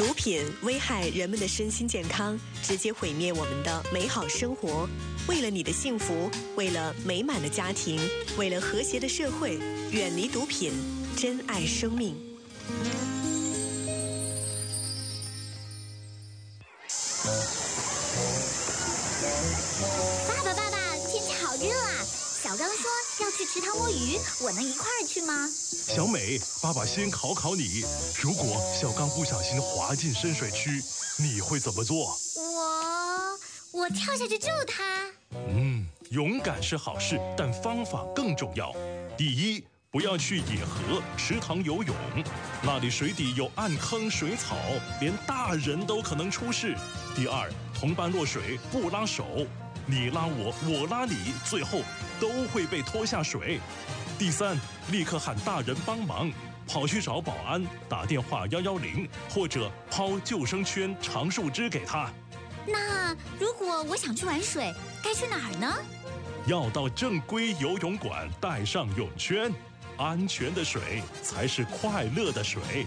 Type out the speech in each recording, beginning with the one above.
毒品危害人们的身心健康，直接毁灭我们的美好生活。为了你的幸福，为了美满的家庭，为了和谐的社会，远离毒品，珍爱生命。 爸爸，天气好热啊！小刚说要去池塘摸鱼，我能一块儿去吗？ 小美，爸爸先考你，如果小刚不小心滑进深水区，你会怎么做？ 我跳下去救他。 勇敢是好事，但方法更重要。第一，不要去野河、池塘游泳，那里水底有暗坑、水草，连大人都可能出事。第二，同伴落水不拉手，你拉我，我拉你，最后都会被拖下水。第三，立刻喊大人帮忙，跑去找保安，打电话110，或者抛救生圈、长树枝给他。 那如果我想去玩水，该去哪儿呢？ 要到正规游泳馆，带上泳圈。安全的水才是快乐的水。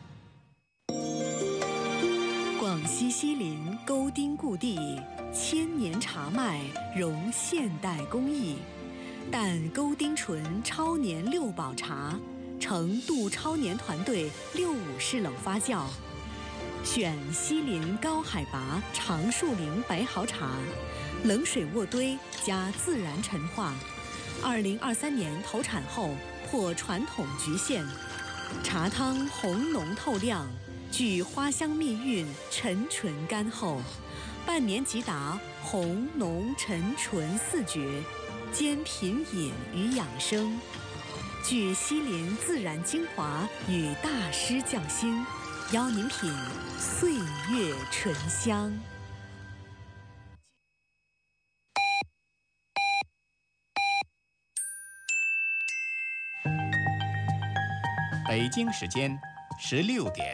广西西林沟丁故地，千年茶麦融现代工艺，但沟丁醇超年6保茶，成杜超年团队65式冷发酵，选西林高海拔长树林白毫茶，冷水渥堆加自然陈化，2023年投产后破传统局限，茶汤红浓透亮，具花香蜜韵，沉醇甘厚，半年即达红浓沉醇4绝，兼品饮与养生，具西林自然精华与大师匠心，邀您品岁月醇香。 北京时间16点。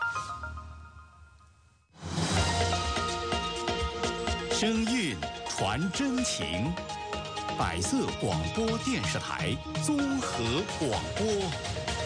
声韵传真情，百色广播电视台综合广播。